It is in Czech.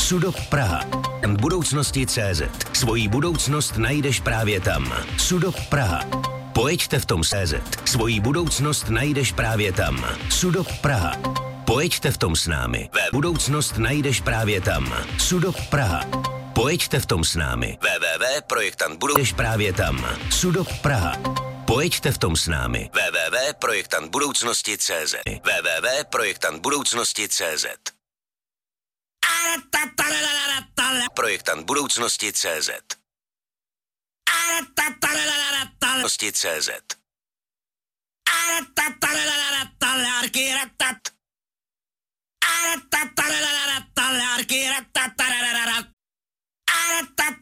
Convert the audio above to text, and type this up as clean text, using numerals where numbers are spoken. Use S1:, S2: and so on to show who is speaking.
S1: Sudop Praha. Budoucnosti CZ. Svojí budoucnost najdeš právě tam. Sudop Praha. Pojeďte v tom CZ. Svojí budoucnost najdeš právě tam. Sudop Praha. Pojeďte v tom s námi. Budoucnost najdeš právě tam. Sudop Praha. Pojeďte v tom s námi. www.projektantbudoucnost právě tam. Sudop Praha. Pojeďte v tom s námi. www.projektantbudoucnosti.cz www.projektantbudoucnosti.cz Projektantbudoucnosti.cz CZ